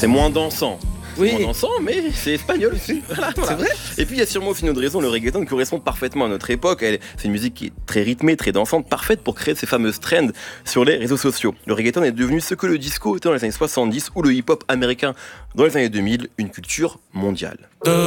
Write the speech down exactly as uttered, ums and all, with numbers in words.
c'est moins dansant. Oui. C'est moins dansant, mais c'est espagnol aussi. Voilà, voilà. C'est vrai. Et puis il y a sûrement aussi une autre raison, le reggaeton correspond parfaitement à notre époque. Elle- C'est une musique qui est très rythmée, très dansante, parfaite pour créer ces fameuses trends sur les réseaux sociaux. Le reggaeton est devenu ce que le disco était dans les années soixante-dix ou le hip-hop américain dans les années deux mille, une culture mondiale.